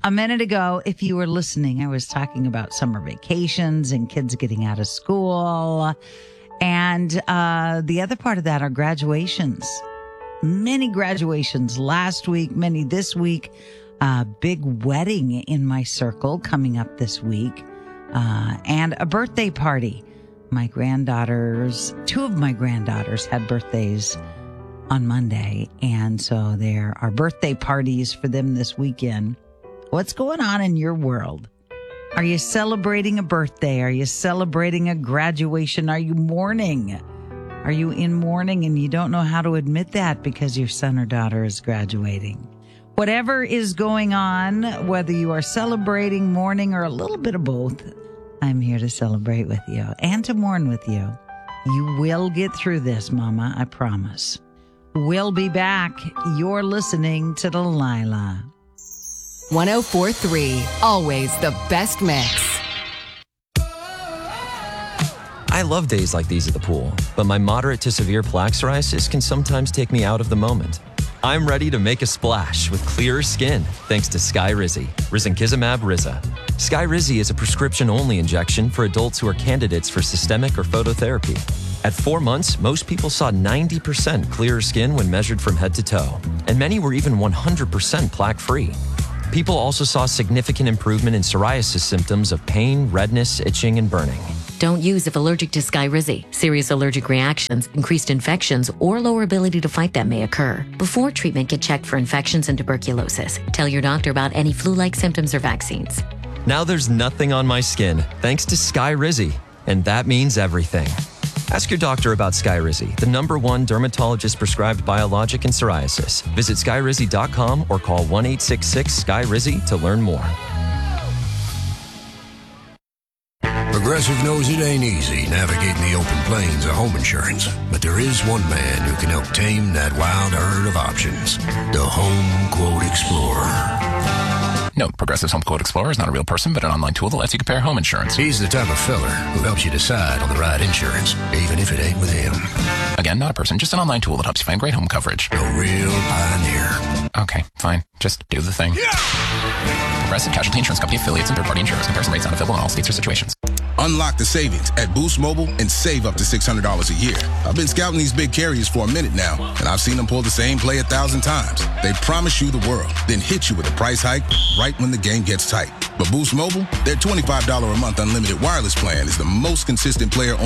A minute ago, if you were listening, I was talking about summer vacations and kids getting out of school. And the other part of that are graduations. Many graduations last week, many this week. Big wedding in my circle coming up this week. And a birthday party. Two of my granddaughters had birthdays on Monday. And so there are birthday parties for them this weekend. What's going on in your world? Are you celebrating a birthday? Are you celebrating a graduation? Are you mourning? Are you in mourning and you don't know how to admit that because your son or daughter is graduating? Whatever is going on, whether you are celebrating, mourning, or a little bit of both, I'm here to celebrate with you and to mourn with you. You will get through this, Mama, I promise. We'll be back. You're listening to Delilah. 104.3, always the best mix. I love days like these at the pool, but my moderate to severe plaque psoriasis can sometimes take me out of the moment. I'm ready to make a splash with clearer skin thanks to Skyrizi, risankizumab Riza. Skyrizi is a prescription-only injection for adults who are candidates for systemic or phototherapy. At 4 months, most people saw 90% clearer skin when measured from head to toe, and many were even 100% plaque-free. People also saw significant improvement in psoriasis symptoms of pain, redness, itching, and burning. Don't use if allergic to Skyrizi. Serious allergic reactions, increased infections, or lower ability to fight them may occur. Before treatment, get checked for infections and tuberculosis. Tell your doctor about any flu-like symptoms or vaccines. Now there's nothing on my skin thanks to Skyrizi, and that means everything. Ask your doctor about Skyrizi, the #1 dermatologist-prescribed biologic in psoriasis. Visit Skyrizi.com or call 1-866-SKY-RIZI to learn more. Progressive knows it ain't easy navigating the open plains of home insurance, but there is one man who can help tame that wild herd of options. The Home Quote Explorer. Note, Progressive's Home Quote Explorer is not a real person, but an online tool that lets you compare home insurance. He's the type of feller who helps you decide on the right insurance, even if it ain't with him. Again, not a person, just an online tool that helps you find great home coverage. A real pioneer. Okay, fine. Just do the thing. Yeah! Progressive Casualty Insurance Company affiliates and third-party insurers. Comparison rates not available in all states or situations. Unlock the savings at Boost Mobile and save up to $600 a year. I've been scouting these big carriers for a minute now, and I've seen them pull the same play 1,000 times. They promise you the world, then hit you with a price hike right when the game gets tight. But Boost Mobile, their $25 a month unlimited wireless plan is the most consistent player on